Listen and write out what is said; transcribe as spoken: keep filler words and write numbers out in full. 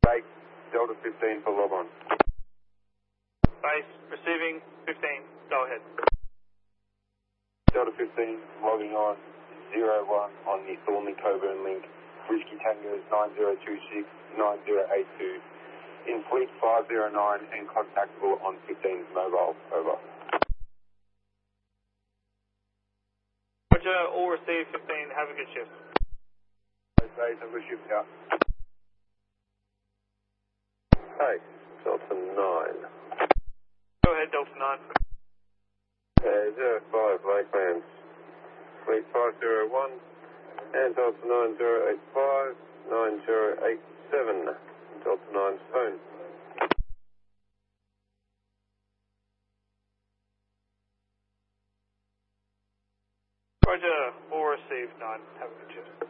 Base, Delta fifteen for log on. Base, receiving fifteen, go ahead. Delta fifteen, logging on, zero one on the Thornley Coburn link, Whiskey Tango nine zero two six nine zero eight two, in fleet five zero nine and contactable on fifteen's mobile, over. Roger, all received fifteen, have a good shift. Base, have a shift out. Hey, Delta nine. Go ahead, Delta nine. Uh, zero five, Lakelands, fleet five zero one, and Delta nine zero eight five, nine zero eight seven, Delta nine's phone. Roger, all received nine, have a good shift.